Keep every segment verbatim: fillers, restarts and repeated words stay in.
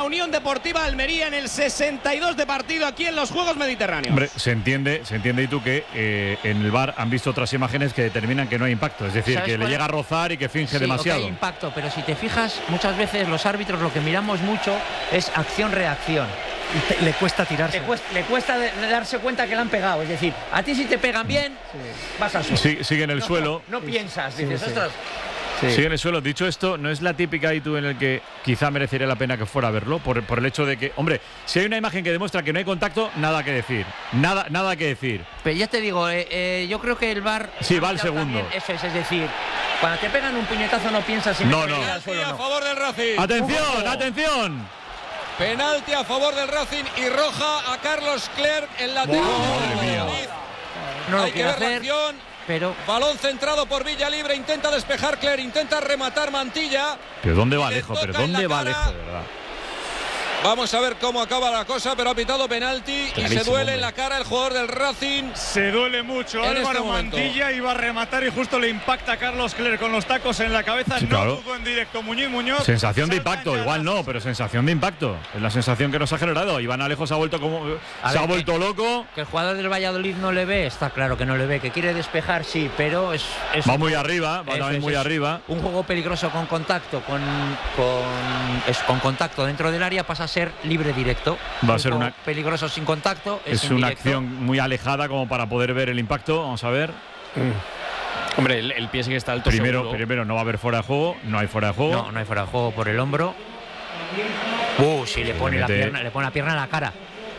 la Unión Deportiva Almería en el sesenta y dos de partido aquí en los Juegos Mediterráneos. Hombre, se entiende, se entiende y tú que eh, en el V A R han visto otras imágenes que determinan que no hay impacto, es decir, que le llega a rozar y que finge sí, demasiado. Okay, hay impacto, pero si te fijas, muchas veces los árbitros lo que miramos mucho es acción-reacción. Y te, le cuesta tirarse. Le cuesta, le cuesta de, de darse cuenta que le han pegado. Es decir, a ti si te pegan bien, sí. vas al suelo. Sí, sigue en el no, suelo. No, no sí, piensas, sí, dices, sí. ostras. Sí. Sigue en el suelo. Dicho esto, no es la típica Itu en el que quizá merecería la pena que fuera a verlo, por, por el hecho de que, hombre, si hay una imagen que demuestra que no hay contacto, nada que decir. Nada, nada que decir. Pero ya te digo, eh, eh, yo creo que el V A R. Sí, va al segundo. También, eso es, es decir, cuando te pegan un puñetazo no piensas si no, me no. al suelo, a no. favor del Racing. ¡Atención, atención! Penalti a favor del Racing y roja a Carlos Clerc en la tierra. Madre mía. No lo Hay que quiere ver la hacer, acción. pero Balón centrado por Villalibre, intenta despejar Clerc, intenta rematar Mantilla. ¿Pero dónde va Le Alejo? ¿Pero toca en dónde la va cara. Alejo, de verdad? Vamos a ver cómo acaba la cosa, pero ha pitado penalti y se Clarísimo, duele hombre. en la cara el jugador del Racing. Se duele mucho. En Álvaro este momento. Mantilla iba a rematar y justo le impacta a Carlos Clerc con los tacos en la cabeza. Sí, no claro. pudo en directo Muñiz Muñoz. Sensación de Salta impacto, ya igual la- no, pero sensación de impacto. Es la sensación que nos ha generado. Iván Alejo se ha vuelto como. A se ver, ha vuelto loco. que el jugador del Valladolid no le ve, está claro que no le ve, que quiere despejar, sí, pero es. es Va un- muy arriba, va eso también es, muy es arriba. Un juego peligroso con contacto, con, con, es, con contacto dentro del área pasa a ser libre directo. Va a Un ser juego una- peligroso sin contacto. Es, Es una indirecto. acción muy alejada como para poder ver el impacto. Vamos a ver. Hombre, el, el pie sí que está alto. Primero, seguro. primero no va a haber fuera de juego, no hay fuera de juego. No, no hay fuera de juego por el hombro. Uh, sí, le pone, la mete- pierna, le pone la pierna en la cara.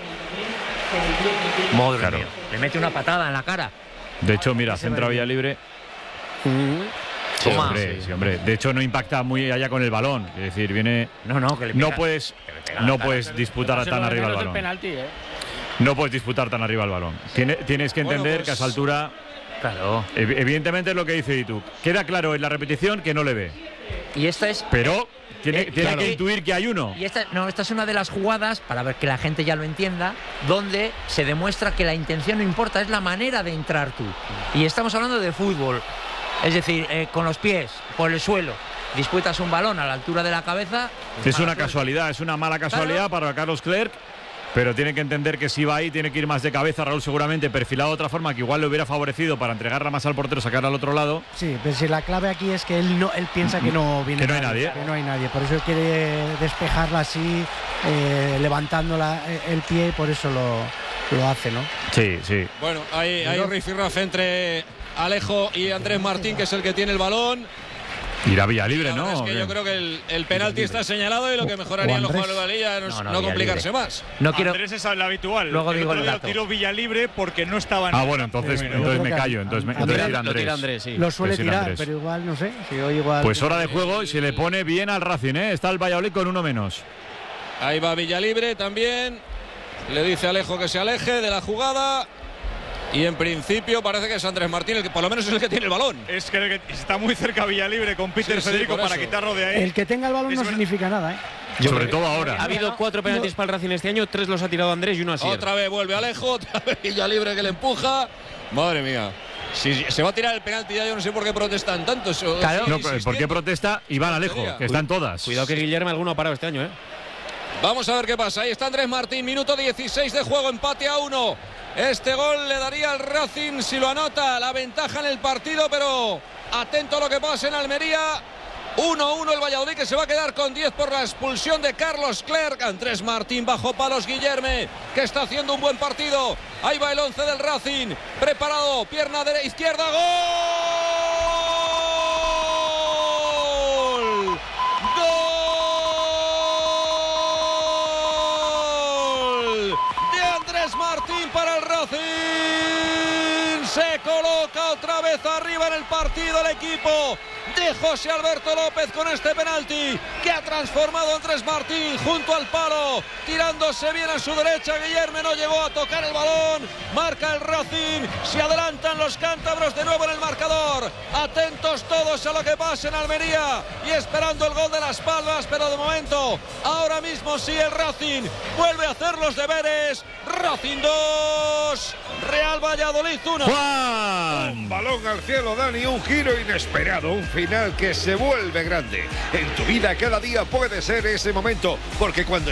Madre Claro. mía, le mete una patada en la cara. De hecho, mira, centra Villalibre. Sí, Toma. hombre, sí, hombre. De hecho, no impacta muy allá con el balón. Es decir, viene. No, no, que le No pega- puedes, que le pega en no la cara. puedes disputar tan arriba el balón. penalti, ¿eh? No puedes disputar tan arriba el balón. Tiene- tienes que Bueno, entender pues- que a esa altura, Claro. ev- evidentemente es lo que dice Itu. Queda claro en la repetición que no le ve. Y esta es. Pero tiene, Eh, tiene ya que que- intuir que hay uno. Y esta, no, esta es una de las jugadas, para ver que la gente ya lo entienda, donde se demuestra que la intención no importa, es la manera de entrar tú. Y estamos hablando de fútbol. Es decir, eh, con los pies, por el suelo, disputas un balón a la altura de la cabeza. Es mala una suerte. casualidad, es una mala casualidad para Carlos Clerc. Pero tiene que entender que si va ahí, tiene que ir más de cabeza. Raúl seguramente perfilado de otra forma que igual le hubiera favorecido para entregarla más al portero, sacarla al otro lado. Sí, pero si la clave aquí es que él no, él piensa que no viene Que no hay nadie. que no hay nadie. Por eso quiere despejarla así, eh, levantando la- el pie y por eso lo, lo hace, ¿no? Sí, sí. Bueno, hay, hay rifirrafe entre Alejo y Andrés Martín, que es el que tiene el balón. Irá Villalibre, La verdad ¿no? es que ¿O yo qué? creo que el, el penalti está señalado y lo que mejoraría en los Andrés. jugadores de la Liga es No, no, no, complicarse Villalibre. más. No quiero. Andrés es el habitual. Luego el digo otro el día lo dato. tiró Villalibre porque no estaba en. Ah, bueno, entonces, Sí, entonces creo me que callo. Entonces, me, entonces Andrés- tira Lo tira Andrés. Andrés, sí. Lo suele Pues sí, tirar, Andrés. pero igual, no sé, si hoy igual. Pues hora de juego y se le pone bien al Racing, ¿eh? Está el Valladolid con uno menos. Ahí va Villalibre también. Le dice a Alejo que se aleje de la jugada. Y en principio parece que es Andrés Martín el que por lo menos es el que tiene el balón. Es que el que está muy cerca Villalibre con Peter Sí, sí, Federico por para eso. quitarlo de ahí. El que tenga el balón Es no verdad. significa nada, ¿eh? Sobre todo ahora. Ha habido cuatro penaltis para el Racing este año, tres los ha tirado Andrés y uno así. Otra vez vuelve Alejo, otra vez Villalibre que le empuja. Madre mía. Si se va a tirar el penalti ya, yo no sé por qué protestan tanto. Eso, Claro. sigue No, ¿por qué insistiendo. protesta Iván Alejo? Que están todas. Cuidado que Guillermo alguno ha parado este año, ¿eh? Vamos a ver qué pasa. Ahí está Andrés Martín, minuto dieciséis de juego, empate a uno. Este gol le daría al Racing, si lo anota, la ventaja en el partido, pero atento a lo que pasa en Almería. uno uno el Valladolid, que se va a quedar con diez por la expulsión de Carlos Clerc. Andrés Martín bajo palos, Guillerme, que está haciendo un buen partido. Ahí va el once del Racing, preparado, pierna de izquierda, ¡gol! ¡Gol! De Andrés Martín para el Racing. Se coloca otra vez arriba en el partido el equipo de José Alberto López con este penalti que ha transformado a Andrés Martín junto al palo, tirándose bien a su derecha. Guillermo no llegó a tocar el balón. Marca el Racing, se adelantan los cántabros de nuevo en el marcador. Atentos todos a lo que pasa en Almería y esperando el gol de Las Palmas, pero de momento, ahora mismo sí el Racing vuelve a hacer los deberes. Racing dos, Real Valladolid uno. ¡Juan! Balón al cielo, Dani, un giro inesperado, un final que se vuelve grande. En tu vida cada día puede ser ese momento, porque cuando